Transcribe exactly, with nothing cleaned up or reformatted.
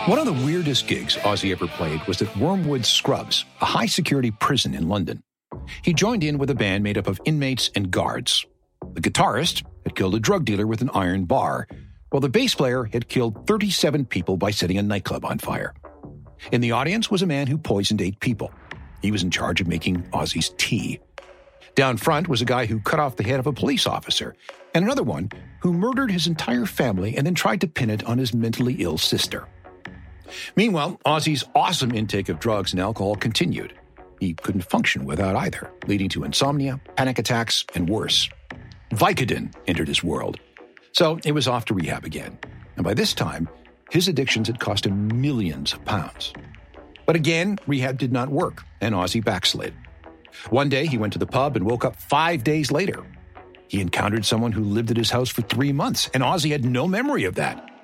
One of the weirdest gigs Ozzy ever played was at Wormwood Scrubs, a high-security prison in London. He joined in with a band made up of inmates and guards. The guitarist had killed a drug dealer with an iron bar, while the bass player had killed thirty-seven people by setting a nightclub on fire. In the audience was a man who poisoned eight people. He was in charge of making Ozzy's tea. Down front was a guy who cut off the head of a police officer, and another one who murdered his entire family and then tried to pin it on his mentally ill sister. Meanwhile, Ozzy's awesome intake of drugs and alcohol continued. He couldn't function without either, leading to insomnia, panic attacks, and worse. Vicodin entered his world. So it was off to rehab again. And by this time, his addictions had cost him millions of pounds. But again, rehab did not work, and Ozzy backslid. One day, he went to the pub and woke up five days later. He encountered someone who lived at his house for three months, and Ozzy had no memory of that.